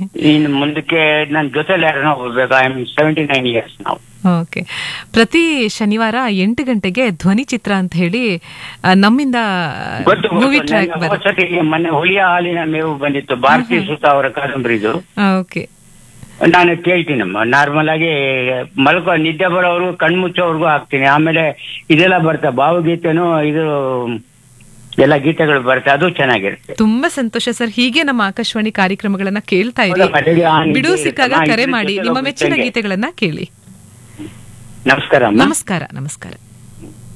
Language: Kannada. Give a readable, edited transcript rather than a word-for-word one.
ಇನ್ನು ಮುಂದಕ್ಕೆ ನನ್ನ ಜೊತೆಲಿ ಯಾರನ್ನ ಹೋಗ್ಬೇಕು. ಐ ಆಮ್ 79 years ನಾವು. ಓಕೆ. ಪ್ರತಿ ಶನಿವಾರ 8 ಗಂಟೆಗೆ ಧ್ವನಿ ಚಿತ್ರ ಅಂತ ಹೇಳಿ ನಮ್ಮಿಂದ ಮೂವಿ ಟ್ರ್ಯಾಕ್ ಬರುತ್ತೆ. ಮೊನ್ನೆ ಹುಲಿಯ ಹಾಲಿನ ಮೇವು ಬಂದಿತ್ತು, ಭಾರತೀಯ ಸುತ ಅವರ ಕಾದಂಬರಿದು. ಓಕೆ. ನಾನು ಕೇಳ್ತೀನಮ್ಮ. ನಾರ್ಮಲ್ ಆಗಿ ನಿದ್ದೆ ಬರೋರು ಕಣ್ಮುಚ್ಚೋರ್ಗು ಹಾಕ್ತೀನಿ. ಆಮೇಲೆ ಇದೆಲ್ಲ ಬರ್ತದೆ, ಭಾವಗೀತೆನೂ ಇದು ಎಲ್ಲ ಗೀತೆಗಳು ಬರುತ್ತೆ, ಅದು ಚೆನ್ನಾಗಿರುತ್ತೆ. ತುಂಬಾ ಸಂತೋಷ ಸರ್. ಹೀಗೆ ನಮ್ಮ ಆಕಾಶವಾಣಿ ಕಾರ್ಯಕ್ರಮಗಳನ್ನ ಕೇಳ್ತಾ ಇರಿ. ಬಿಡುವು ಸಿಕ್ಕಾಗ ಕರೆ ಮಾಡಿ, ನಿಮ್ಮ ಮೆಚ್ಚಿನ ಗೀತೆಗಳನ್ನ ಕೇಳಿ. ನಮಸ್ಕಾರ. ನಮಸ್ಕಾರ. ನಮಸ್ಕಾರ.